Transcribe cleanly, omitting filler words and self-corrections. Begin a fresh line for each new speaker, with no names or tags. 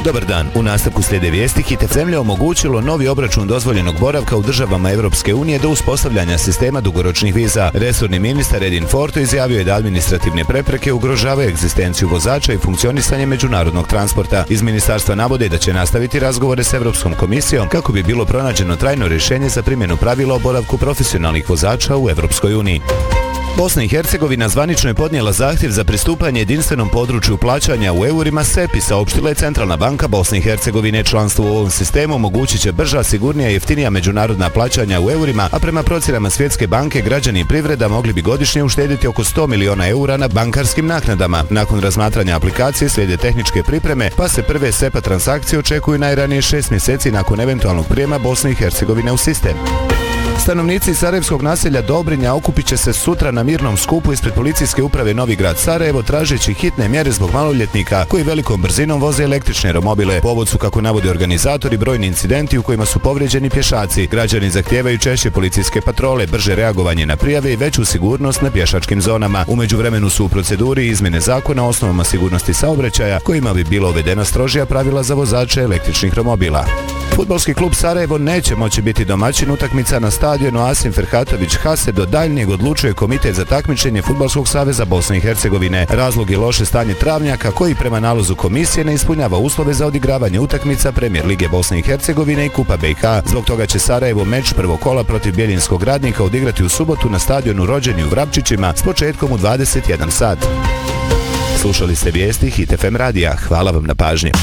Dobar dan, u nastavku slijede vijesti. Hit FM je omogućilo novi obračun dozvoljenog boravka u državama Evropske unije do uspostavljanja sistema dugoročnih viza. Resorni ministar Edin Forto izjavio je da administrativne prepreke ugrožavaju egzistenciju vozača i funkcionisanje međunarodnog transporta. Iz ministarstva navode da će nastaviti razgovore s Evropskom komisijom kako bi bilo pronađeno trajno rješenje za primjenu pravila o boravku profesionalnih vozača u Evropskoj uniji. Bosna i Hercegovina zvanično je podnijela zahtjev za pristupanje jedinstvenom području plaćanja u eurima SEPI, saopštila je Centralna banka Bosne i Hercegovine. Članstvo u ovom sistemu omogućit će brža, sigurnija i jeftinija međunarodna plaćanja u eurima, a prema procjenama Svjetske banke građani i privreda mogli bi godišnje uštediti oko 100 miliona eura na bankarskim naknadama. Nakon razmatranja aplikacije slijede tehničke pripreme, pa se prve SEPA transakcije očekuju najranije 6 mjeseci nakon eventualnog prijema Bosne i Hercegovine u sistem. Stanovnici sarajevskog naselja Dobrinja okupit će se sutra na mirnom skupu ispred policijske uprave Novi Grad Sarajevo tražeći hitne mjere zbog maloljetnika koji velikom brzinom voze električne romobile. Povod su, kako navode organizatori, brojni incidenti u kojima su povrijeđeni pješaci. Građani zahtijevaju češće policijske patrole, brže reagovanje na prijave i veću sigurnost na pješačkim zonama. U međuvremenu su u proceduri izmjene zakona o osnovama sigurnosti saobraćaja kojima bi bila uvedena strožija pravila za vozače električnih romobila. Fudbalski klub Sarajevo neće moći biti domaćin utakmica na stadionu Asim Ferhatović Hase, do daljnjeg odlučuje Komitet za takmičenje Fudbalskog saveza Bosne i Hercegovine. Razlog je loše stanje travnjaka koji prema nalozu komisije ne ispunjava uslove za odigravanje utakmica Premijer Lige Bosne i Hercegovine i Kupa BiH. Zbog toga će Sarajevo meč prvog kola protiv Bjeljinskog Radnika odigrati u subotu na stadionu Rođeni u Vrapčićima s početkom u 21 sat. Slušali ste vijesti Hit FM radija. Hvala vam na pažnji.